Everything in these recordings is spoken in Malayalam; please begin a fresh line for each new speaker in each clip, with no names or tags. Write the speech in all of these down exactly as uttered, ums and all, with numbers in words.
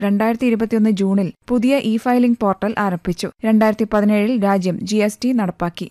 രണ്ടായിരത്തി ഇരുപത്തിയൊന്ന് ജൂണിൽ പുതിയ ഇ ഫയലിംഗ് പോർട്ടൽ ആരംഭിച്ചു. രണ്ടായിരത്തി പതിനേഴിൽ രാജ്യം ജി എസ് ടി നടപ്പാക്കി.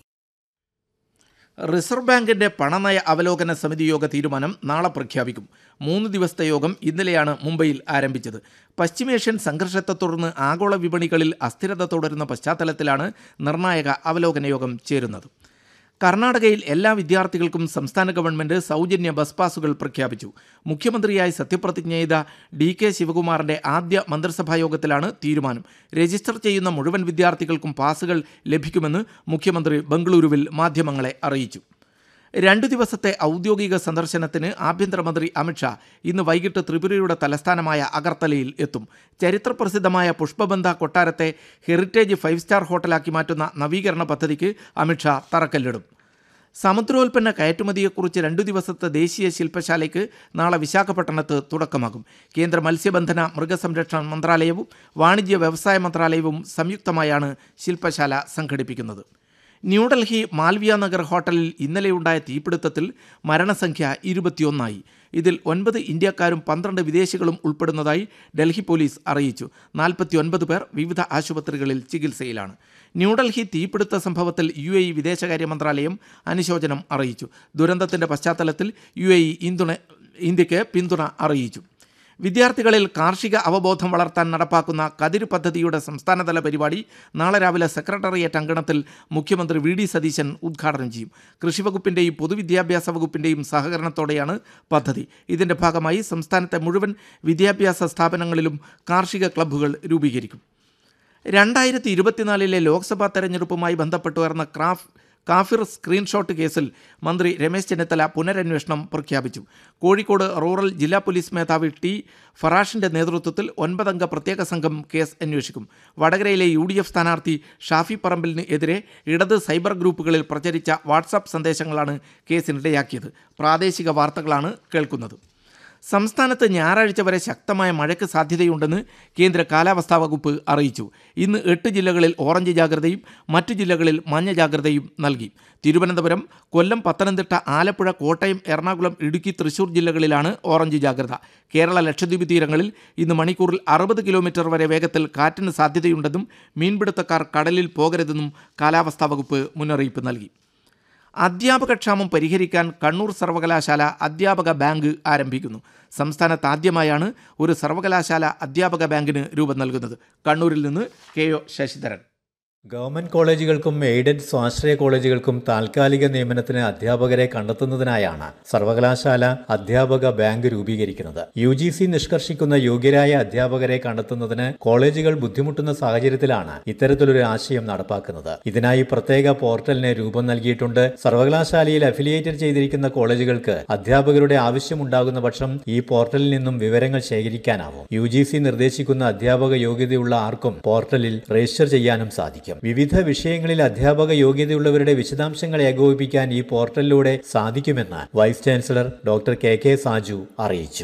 റിസർവ് ബാങ്കിന്റെ പണനയ അവലോകന സമിതി യോഗ തീരുമാനം നാളെ പ്രഖ്യാപിക്കും. മൂന്ന് ദിവസത്തെ യോഗം ഇന്നലെയാണ് മുംബൈയിൽ ആരംഭിച്ചത്. പശ്ചിമേഷ്യൻ സംഘർഷത്തെ തുടർന്ന് ആഗോള വിപണികളിൽ അസ്ഥിരത തുടരുന്ന പശ്ചാത്തലത്തിലാണ് നിർണായക അവലോകന യോഗം ചേരുന്നത്. കർണാടകയിൽ എല്ലാ വിദ്യാർത്ഥികൾക്കും സംസ്ഥാന ഗവൺമെന്റ് സൗജന്യ ബസ് പാസുകൾ പ്രഖ്യാപിച്ചു. മുഖ്യമന്ത്രിയായി സത്യപ്രതിജ്ഞ ചെയ്ത ഡി കെ ശിവകുമാറിന്റെ ആദ്യ മന്ത്രിസഭാ യോഗത്തിലാണ് തീരുമാനം. രജിസ്റ്റർ ചെയ്യുന്ന മുഴുവൻ വിദ്യാർത്ഥികൾക്കും പാസുകൾ ലഭിക്കുമെന്ന് മുഖ്യമന്ത്രി ബംഗളൂരുവിൽ മാധ്യമങ്ങളെ അറിയിച്ചു. രണ്ടു ദിവസത്തെ ഔദ്യോഗിക സന്ദർശനത്തിന് ആഭ്യന്തരമന്ത്രി അമിത്ഷാ ഇന്ന് വൈകിട്ട് ത്രിപുരയുടെ തലസ്ഥാനമായ അഗർത്തലയിൽ എത്തും. ചരിത്രപ്രസിദ്ധമായ പുഷ്പബന്ധ കൊട്ടാരത്തെ ഹെറിറ്റേജ് ഫൈവ് സ്റ്റാർ ഹോട്ടലാക്കി മാറ്റുന്ന നവീകരണ പദ്ധതിക്ക് അമിത്ഷാ തറക്കല്ലിടും. സമുദ്രോൽപ്പന്ന കയറ്റുമതിയെക്കുറിച്ച് രണ്ടു ദിവസത്തെ ദേശീയ ശില്പശാലയ്ക്ക് നാളെ വിശാഖപട്ടണത്ത് തുടക്കമാകും. കേന്ദ്ര മത്സ്യബന്ധന മൃഗസംരക്ഷണ മന്ത്രാലയവും വാണിജ്യ വ്യവസായ മന്ത്രാലയവും സംയുക്തമായാണ് ശില്പശാല സംഘടിപ്പിക്കുന്നത്. ന്യൂഡൽഹി മാൽവിയ നഗർ ഹോട്ടലിൽ ഇന്നലെയുണ്ടായ തീപിടുത്തത്തിൽ മരണസംഖ്യ ഇരുപത്തിയൊന്നായി. ഇതിൽ ഒൻപത് ഇന്ത്യക്കാരും പന്ത്രണ്ട് വിദേശികളും ഉൾപ്പെടുന്നതായി ഡൽഹി പോലീസ് അറിയിച്ചു. നാൽപ്പത്തി ഒൻപത് പേർ വിവിധ ആശുപത്രികളിൽ ചികിത്സയിലാണ്. ന്യൂഡൽഹി തീപിടുത്ത സംഭവത്തിൽ യു എ ഇ വിദേശകാര്യ മന്ത്രാലയം അനുശോചനം അറിയിച്ചു. ദുരന്തത്തിൻ്റെ പശ്ചാത്തലത്തിൽ യു എ ഇ ഇന്ത്യന് ഇന്ത്യക്ക് പിന്തുണ അറിയിച്ചു. വിദ്യാർത്ഥികളിൽ കാർഷിക അവബോധം വളർത്താൻ നടപ്പാക്കുന്ന കതിര് പദ്ധതിയുടെ സംസ്ഥാനതല പരിപാടി നാളെ രാവിലെ സെക്രട്ടേറിയറ്റ് അങ്കണത്തിൽ മുഖ്യമന്ത്രി വി ഡി സതീശൻ ഉദ്ഘാടനം ചെയ്യും. കൃഷിവകുപ്പിൻ്റെയും പൊതുവിദ്യാഭ്യാസ വകുപ്പിൻ്റെയും സഹകരണത്തോടെയാണ് പദ്ധതി. ഇതിൻ്റെ ഭാഗമായി സംസ്ഥാനത്തെ മുഴുവൻ വിദ്യാഭ്യാസ സ്ഥാപനങ്ങളിലും കാർഷിക ക്ലബ്ബുകൾ രൂപീകരിക്കും. രണ്ടായിരത്തി ഇരുപത്തിനാലിലെ ലോക്സഭാ തെരഞ്ഞെടുപ്പുമായി ബന്ധപ്പെട്ടുയർന്ന ക്രാഫ് കാഫിർ സ്ക്രീൻഷോട്ട് കേസിൽ മന്ത്രി രമേശ് ചെന്നിത്തല പുനരന്വേഷണം പ്രഖ്യാപിച്ചു. കോഴിക്കോട് റൂറൽ ജില്ലാ പോലീസ് മേധാവി ടി ഫറാഷിൻ്റെ നേതൃത്വത്തിൽ ഒൻപതംഗ പ്രത്യേക സംഘം കേസ് അന്വേഷിക്കും. വടകരയിലെ യു ഡി എഫ് സ്ഥാനാർത്ഥി ഷാഫി പറമ്പിലിന് എതിരെ ഇടത് സൈബർ ഗ്രൂപ്പുകളിൽ പ്രചരിച്ച വാട്സാപ്പ് സന്ദേശങ്ങളാണ് കേസിനിടയാക്കിയത്. പ്രാദേശിക വാർത്തകളാണ് കേൾക്കുന്നത്. സംസ്ഥാനത്ത് ഞായറാഴ്ച വരെ ശക്തമായ മഴയ്ക്ക് സാധ്യതയുണ്ടെന്ന് കേന്ദ്ര കാലാവസ്ഥാ വകുപ്പ് അറിയിച്ചു. ഇന്ന് എട്ട് ജില്ലകളിൽ ഓറഞ്ച് ജാഗ്രതയും മറ്റു ജില്ലകളിൽ മഞ്ഞ ജാഗ്രതയും നൽകി. തിരുവനന്തപുരം, കൊല്ലം, പത്തനംതിട്ട, ആലപ്പുഴ, കോട്ടയം, എറണാകുളം, ഇടുക്കി, തൃശൂർ ജില്ലകളിലാണ് ഓറഞ്ച് ജാഗ്രത. കേരള ലക്ഷദ്വീപ് തീരങ്ങളിൽ ഇന്ന് മണിക്കൂറിൽ അറുപത് കിലോമീറ്റർ വരെ വേഗത്തിൽ കാറ്റിന് സാധ്യതയുണ്ടെന്നും മീൻപിടുത്തക്കാർ കടലിൽ പോകരുതെന്നും കാലാവസ്ഥാ വകുപ്പ് മുന്നറിയിപ്പ് നൽകി. അധ്യാപകക്ഷാമം പരിഹരിക്കാൻ കണ്ണൂർ സർവകലാശാല അധ്യാപക ബാങ്ക് ആരംഭിക്കുന്നു. സംസ്ഥാനത്ത് ആദ്യമായാണ് ഒരു സർവകലാശാല അധ്യാപക ബാങ്കിന് രൂപം നൽകുന്നത്. കണ്ണൂരിൽ നിന്ന് K O Sasidharan.
Government കോളേജുകൾക്കും aided സ്വാശ്രയ കോളേജുകൾക്കും താൽക്കാലിക നിയമനത്തിന് അധ്യാപകരെ കണ്ടെത്തുന്നതിനായാണ് സർവകലാശാല അധ്യാപക ബാങ്ക് രൂപീകരിക്കുന്നത്. യു ജി സി നിഷ്കർഷിക്കുന്ന യോഗ്യരായ അധ്യാപകരെ കണ്ടെത്തുന്നതിന് കോളേജുകൾ ബുദ്ധിമുട്ടുന്ന സാഹചര്യത്തിലാണ് ഇത്തരത്തിലൊരു ആശയം നടപ്പാക്കുന്നത്. ഇതിനായി പ്രത്യേക പോർട്ടലിന് രൂപം നൽകിയിട്ടുണ്ട്. സർവകലാശാലയിൽ അഫിലിയേറ്റഡ് ചെയ്തിരിക്കുന്ന കോളേജുകൾക്ക് അധ്യാപകരുടെ ആവശ്യമുണ്ടാകുന്ന പക്ഷം ഈ പോർട്ടലിൽ നിന്നും വിവരങ്ങൾ ശേഖരിക്കാനാവും. യു ജി സി നിർദ്ദേശിക്കുന്ന അധ്യാപക യോഗ്യതയുള്ള ആർക്കും പോർട്ടലിൽ രജിസ്റ്റർ ചെയ്യാനും സാധിക്കും. വിവിധ വിഷയങ്ങളിൽ അധ്യാപക യോഗ്യതയുള്ളവരുടെ വിശദാംശങ്ങൾ ഏകോപിപ്പിക്കാൻ ഈ പോർട്ടലിലൂടെ സാധിക്കുമെന്ന് vice chancellor doctor K K Saju അറിയിച്ചു.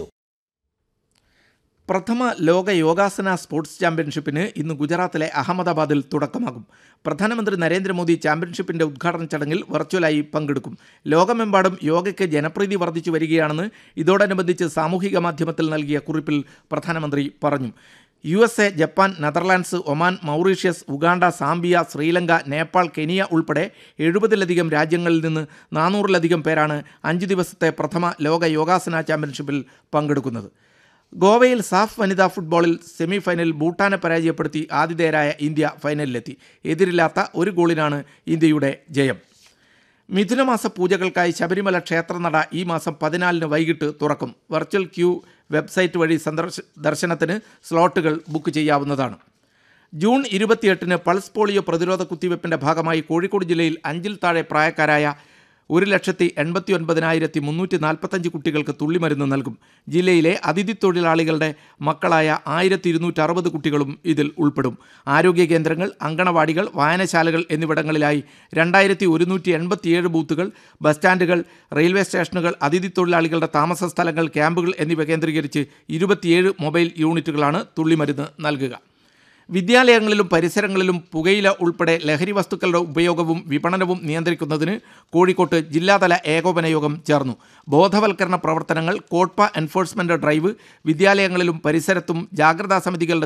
പ്രഥമ ലോക യോഗാസന സ്പോർട്സ് ചാമ്പ്യൻഷിപ്പിന് ഇന്ന് ഗുജറാത്തിലെ അഹമ്മദാബാദിൽ തുടക്കമാകും. പ്രധാനമന്ത്രി നരേന്ദ്രമോദി ചാമ്പ്യൻഷിപ്പിന്റെ ഉദ്ഘാടന ചടങ്ങിൽ വെർച്വലായി പങ്കെടുക്കും. ലോകമെമ്പാടും യോഗയ്ക്ക് ജനപ്രീതി വർദ്ധിച്ചു വരികയാണെന്ന് ഇതോടനുബന്ധിച്ച് സാമൂഹിക മാധ്യമത്തിൽ നൽകിയ കുറിപ്പിൽ പ്രധാനമന്ത്രി പറഞ്ഞു. U S A, Japan, Netherlands, Oman, Mauritius, Uganda, Zambia, Sri Lanka, Nepal, Kenya ഉൾപ്പെടെ എഴുപതിലധികം രാജ്യങ്ങളിൽ നിന്ന് നാനൂറിലധികം പേരാണ് അഞ്ച് ദിവസത്തെ പ്രഥമ ലോക യോഗാസന ചാമ്പ്യൻഷിപ്പിൽ പങ്കെടുക്കുന്നത്. ഗോവയിൽ സാഫ് വനിതാ ഫുട്ബോളിൽ സെമി ഫൈനലിൽ ഭൂട്ടാനെ പരാജയപ്പെടുത്തി ആതിഥേയരായ ഇന്ത്യ ഫൈനലിലെത്തി. എതിരില്ലാത്ത ഒരു ഗോളിനാണ് ഇന്ത്യയുടെ ജയം. മിഥുനമാസ പൂജകൾക്കായി ശബരിമല ക്ഷേത്രനട ഈ മാസം പതിനാലിന് വൈകിട്ട് തുറക്കും. വെർച്വൽ ക്യൂ വെബ്സൈറ്റ് വഴി സന്ദർശ ദർശനത്തിന് സ്ലോട്ടുകൾ ബുക്ക് ചെയ്യാവുന്നതാണ്. ജൂൺ ഇരുപത്തിയെട്ടിന് പൾസ് പോളിയോ പ്രതിരോധ കുത്തിവയ്പ്പിൻ്റെ ഭാഗമായി കോഴിക്കോട് ജില്ലയിൽ അഞ്ചിൽ താഴെ പ്രായക്കാരായ ഒരു ലക്ഷത്തി എൺപത്തി ഒൻപതിനായിരത്തി മുന്നൂറ്റി നാൽപ്പത്തഞ്ച് കുട്ടികൾക്ക് തുള്ളിമരുന്ന് നൽകും. ജില്ലയിലെ അതിഥി തൊഴിലാളികളുടെ മക്കളായ ആയിരത്തി ഇരുന്നൂറ്റി അറുപത് കുട്ടികളും ഇതിൽ ഉൾപ്പെടും. ആരോഗ്യ കേന്ദ്രങ്ങൾ, അങ്കണവാടികൾ, വായനശാലകൾ എന്നിവിടങ്ങളിലായി രണ്ടായിരത്തി ഒരുന്നൂറ്റി എൺപത്തിയേഴ് ബൂത്തുകൾ, ബസ് സ്റ്റാൻഡുകൾ, റെയിൽവേ സ്റ്റേഷനുകൾ, അതിഥി തൊഴിലാളികളുടെ താമസ സ്ഥലങ്ങൾ, ക്യാമ്പുകൾ എന്നിവ കേന്ദ്രീകരിച്ച് ഇരുപത്തിയേഴ് മൊബൈൽ യൂണിറ്റുകളാണ് തുള്ളിമരുന്ന് നൽകുക. വിദ്യാലയങ്ങളിലും പരിസരങ്ങളിലും പുകയില ഉൾപ്പെടെ ലഹരി വസ്തുക്കളുടെ ഉപയോഗവും വിപണനവും നിയന്ത്രിക്കുന്നതിന് കോഴിക്കോട്ട് ജില്ലാതല ഏകോപന യോഗം ചേർന്നു. ബോധവൽക്കരണ പ്രവർത്തനങ്ങൾ, കോട്ട്പ എൻഫോഴ്സ്മെന്റ് ഡ്രൈവ്, വിദ്യാലയങ്ങളിലും പരിസരത്തും ജാഗ്രതാ സമിതികളുടെ